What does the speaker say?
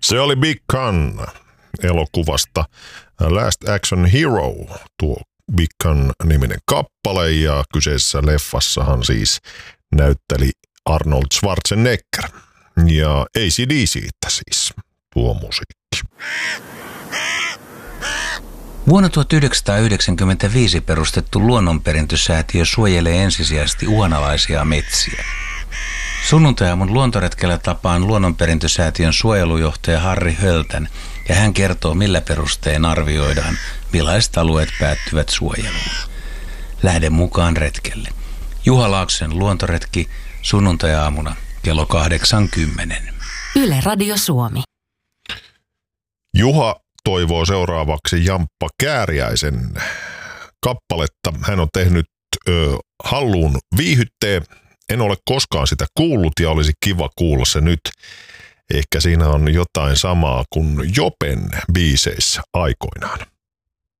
Se oli Big Gun elokuvasta Last Action Hero, tuo Big Gun-niminen kappale, ja kyseisessä leffassahan siis näytteli Arnold Schwarzenegger ja AC/DC:tä siis tuo musiikki. Vuonna 1995 perustettu luonnonperintösäätiö suojelee ensisijaisesti uhanalaisia metsiä. Sunnuntai-aamun luontoretkellä tapaan luonnonperintösäätiön suojelujohtaja Harri Höltän, ja hän kertoo, millä perustein arvioidaan, millaiset alueet päättyvät suojeluun. Lähde mukaan retkelle. Juha Laaksosen luontoretki sunnuntai-aamuna kello 8:10. Yle Radio Suomi. Juha toivoo seuraavaksi Jamppa Kääriäisen kappaletta. Hän on tehnyt Halluun viihytteen. En ole koskaan sitä kuullut ja olisi kiva kuulla se nyt. Ehkä siinä on jotain samaa kuin Jopen biiseissä aikoinaan.